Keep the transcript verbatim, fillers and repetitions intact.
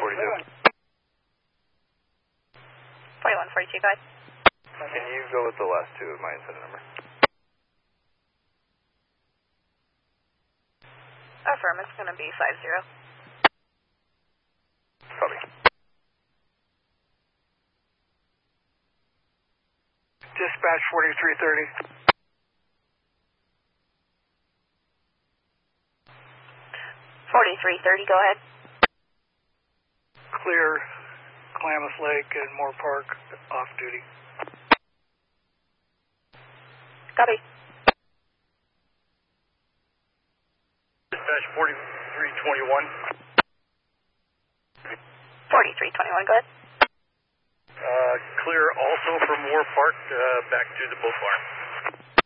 forty-two. forty-one forty-two, go ahead. Can you go with the last two of my incident number? Affirm, it's going to be five zero. Copy. Dispatch forty-three thirty. forty-three thirty, go ahead. Clear Klamath Lake and Moore Park off duty. Copy. Dispatch forty-three twenty-one. forty-three twenty-one, go ahead. Uh, clear also from Moore Park uh, back to the boat barn.